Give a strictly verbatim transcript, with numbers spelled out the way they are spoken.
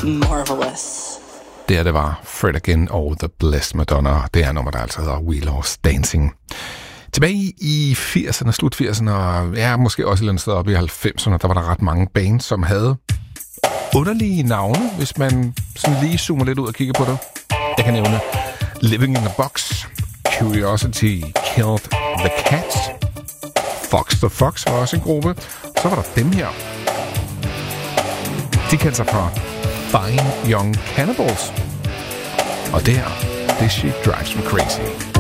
marvelous. Det er det var Fred Again og The Blessed Madonna. Det er nummer, der altså hedder We Lost Dancing. Tilbage i firserne, slut firserne, og ja, måske også et eller andet sted op i halvfemserne, der var der ret mange bands, som havde underlige navne, hvis man sådan lige zoomer lidt ud og kigger på det. Jeg kan nævne Living in a Box, Curiosity Killed the Cat, Fox the Fox var også en gruppe. Så var der dem her. De kaldte sig for Fine Young Cannibals. Og det her, This Shit Drives Me Crazy.